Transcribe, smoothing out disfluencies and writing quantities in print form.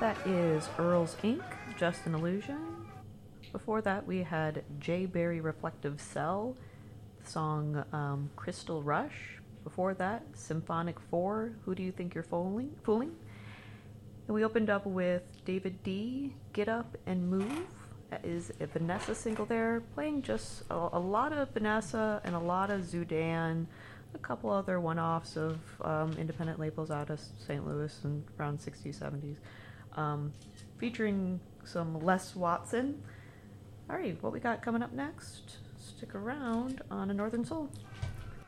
That is Earl's Inc., Just an Illusion. Before that, we had J. Berry Reflective Cell, the song Crystal Rush. Before that, Symphonic 4, Who Do You Think You're Fooling? And we opened up with David D., Get Up and Move. That is a Vanessa single there, playing just a lot of Vanessa and a lot of Zoodan, a couple other one-offs of independent labels out of St. Louis and around 60s, 70s. Featuring some Les Watson. All right, what we got coming up next? Stick around on A Northern Soul.